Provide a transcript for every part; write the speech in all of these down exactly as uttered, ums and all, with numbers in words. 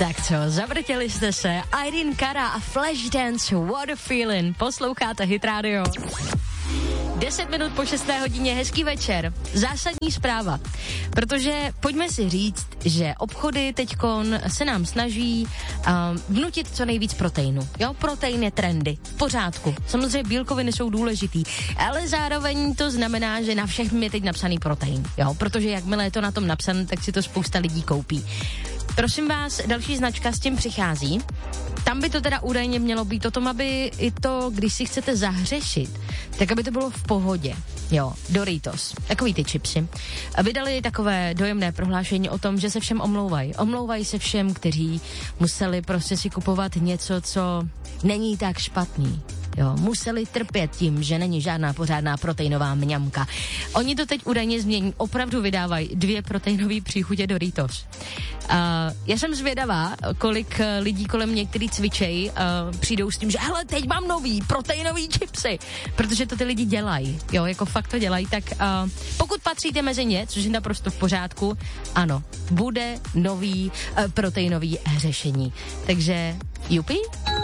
Tak co, zavrtěli jste se, Irene Cara a Flashdance, What a Feeling, posloucháte Hit Radio. deset minut po šesté hodině, hezký večer. Zásadní zpráva, protože pojďme si říct, že obchody teďkon se nám snaží uh, vnutit co nejvíc proteinu. Jo, protein je trendy, v pořádku. Samozřejmě bílkoviny jsou důležitý, ale zároveň to znamená, že na všem je teď napsaný protein. Jo, protože jakmile je to na tom napsané, tak si to spousta lidí koupí. Prosím vás, další značka s tím přichází. Tam by to teda údajně mělo být o tom, aby i to, když si chcete zahřešit, tak aby to bylo v pohodě. Jo, Doritos, takový ty chipsy. Vydali takové dojemné prohlášení o tom, že se všem omlouvají. Omlouvají se všem, kteří museli prostě si kupovat něco, co není tak špatný. Jo, museli trpět tím, že není žádná pořádná proteinová mňamka. Oni to teď údajně změní, opravdu vydávají dvě proteinové příchutě Doritos. Uh, já jsem zvědavá, kolik lidí kolem některý cvičej uh, přijdou s tím, že hele, teď mám nový proteinový chipsy, protože to ty lidi dělají, jo, jako fakt to dělají, tak uh, pokud patříte mezi ně, což je naprosto v pořádku, ano, bude nový uh, proteinový řešení. Takže, jupi?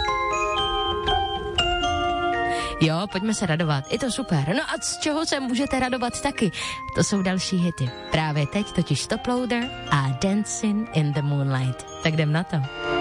Jo, pojďme se radovat, je to super. No a z čeho se můžete radovat taky? To jsou další hity. Právě teď totiž Top Loader a Dancing in the Moonlight. Tak jdem na to.